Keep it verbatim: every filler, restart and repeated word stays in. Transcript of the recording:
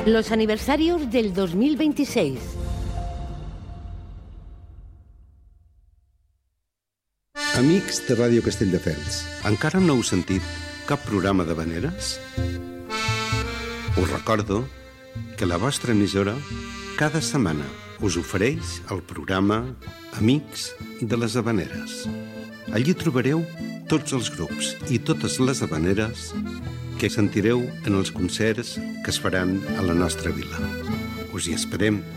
Los aniversarios del dos mil veintiséis. Amics de Ràdio Castelldefels, encara no heu sentit cap programa d'havaneres? Us recordo que la vostra emissora cada setmana us ofereix el programa Amics de les Havaneres. Allí trobareu tots els grups i totes les havaneres que sentireu en els concerts que es faran a la nostra vila. Us hi esperem.